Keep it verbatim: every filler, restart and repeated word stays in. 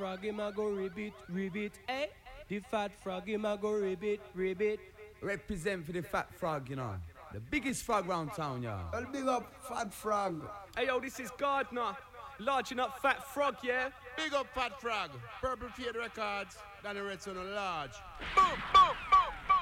frog, him a go ribbit, ribbit, eh? The fat frog, him a go ribbit, ribbit. Represent for the fat frog, you know. The biggest frog round town, yeah. Well, big up Fat Frog. Hey yo, this is Gardner. Larging up Fat Frog, yeah? Big up Fat Frog. Purple Fade Records. Danny Redson large. Boom, boom, boom, boom.